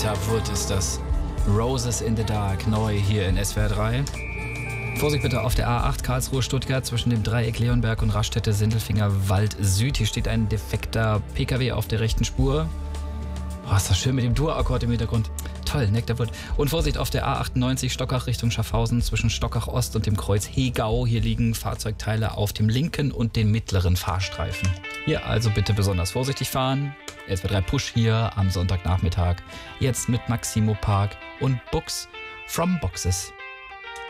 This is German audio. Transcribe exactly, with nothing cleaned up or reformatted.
Wood ist das. Roses in the Dark, neu hier in S W R drei. Vorsicht bitte auf der A acht Karlsruhe-Stuttgart zwischen dem Dreieck Leonberg und Raststätte-Sindelfinger-Wald Süd. Hier steht ein defekter P K W auf der rechten Spur. Oh, ist das schön mit dem Dur-Akkord im Hintergrund. Toll, Nektarwood. Und Vorsicht auf der A achtundneunzig Stockach Richtung Schaffhausen zwischen Stockach Ost und dem Kreuz Hegau. Hier liegen Fahrzeugteile auf dem linken und den mittleren Fahrstreifen. Hier also bitte besonders vorsichtig fahren. S W R drei Push hier am Sonntagnachmittag. Jetzt mit Maximo Park und Books from Boxes.